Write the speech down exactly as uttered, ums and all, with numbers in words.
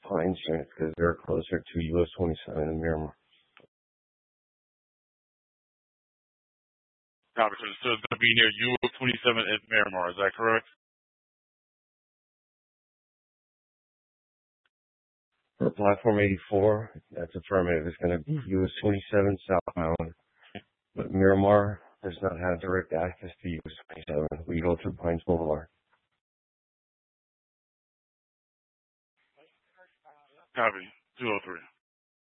Pine Street because they're closer to U S twenty-seven and Miramar. Copy. So so it's going to be near U S twenty-seven at Miramar. Is that correct? For Platform eighty-four, that's affirmative. It's going to be U S twenty-seven southbound, but Miramar does not have direct access to U S twenty-seven. We go through Pines Boulevard. Copy. two oh three.